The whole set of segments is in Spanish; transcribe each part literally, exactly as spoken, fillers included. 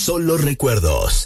Solo recuerdos.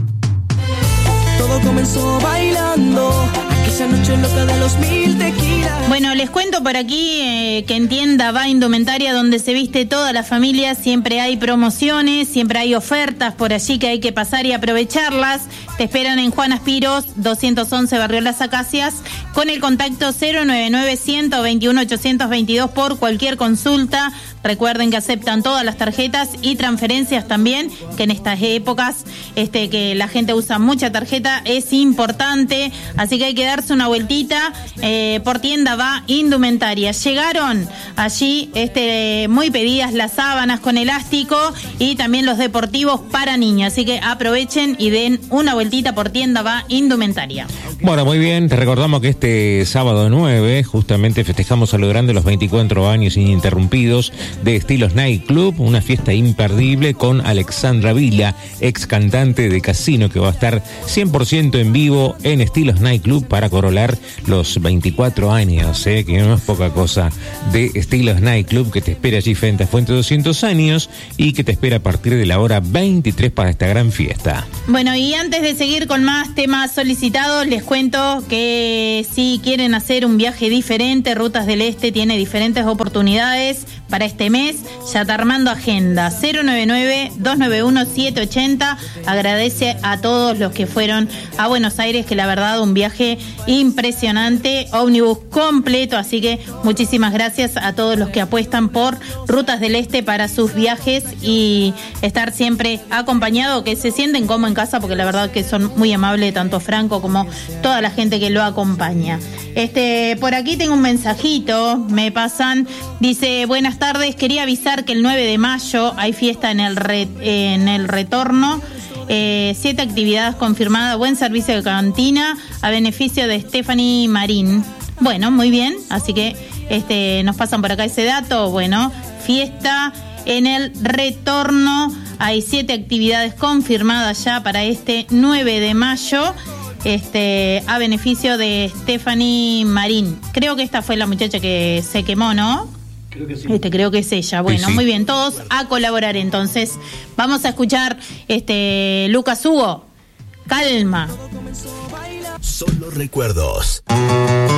Todo comenzó bailando, aquella noche loca de los mil tequilas. Bueno, les cuento por aquí eh, que en tienda Va Indumentaria, donde se viste toda la familia, siempre hay promociones, siempre hay ofertas por allí que hay que pasar y aprovecharlas. Te esperan en Juan Aspiros, doscientos once, Barrio Las Acacias, con el contacto cero nueve nueve, uno dos uno, ocho dos dos por cualquier consulta. Recuerden que aceptan todas las tarjetas y transferencias también, que en estas épocas este que la gente usa mucha tarjeta es importante, así que hay que darse una vueltita eh, por tienda Va Indumentaria. Llegaron allí este muy pedidas las sábanas con elástico y también los deportivos para niños, así que aprovechen y den una vueltita por tienda Va Indumentaria. Bueno, muy bien, te recordamos que este sábado nueve justamente festejamos a lo grande los veinticuatro años ininterrumpidos de Estilos Night Club, una fiesta imperdible con Alexandra Vila, ex cantante de Casino, que va a estar cien por ciento en vivo en Estilos Night Club para coronar los veinticuatro años, eh, que no es poca cosa, de Estilos Night Club, que te espera allí frente a Fuente doscientos años y que te espera a partir de la hora veintitrés para esta gran fiesta. Bueno, y antes de seguir con más temas solicitados, les cuento que si quieren hacer un viaje diferente, Rutas del Este tiene diferentes oportunidades para este mes. Ya está armando agenda. Cero nueve nueve, dos nueve uno, siete ocho cero. Agradece a todos los que fueron a Buenos Aires, que la verdad un viaje impresionante, ómnibus completo, así que muchísimas gracias a todos los que apuestan por Rutas del Este para sus viajes y estar siempre acompañado, que se sienten como en casa, porque la verdad que son muy amables tanto Franco como toda la gente que lo acompaña. Este, por aquí tengo un mensajito, me pasan, dice: buenas tardes, quería avisar que el nueve de mayo hay fiesta en el re, en el retorno, eh, siete actividades confirmadas, buen servicio de cantina a beneficio de Stephanie Marín. Bueno, muy bien, así que este, nos pasan por acá ese dato. Bueno, fiesta en el retorno, hay siete actividades confirmadas ya para este nueve de mayo. Este, a beneficio de Stephanie Marín. Creo que esta fue la muchacha que se quemó, ¿no? Creo que sí. Este, creo que es ella. Bueno, sí, sí. Muy bien, todos a colaborar entonces. Vamos a escuchar este Lucas Hugo. Calma. Solo recuerdos.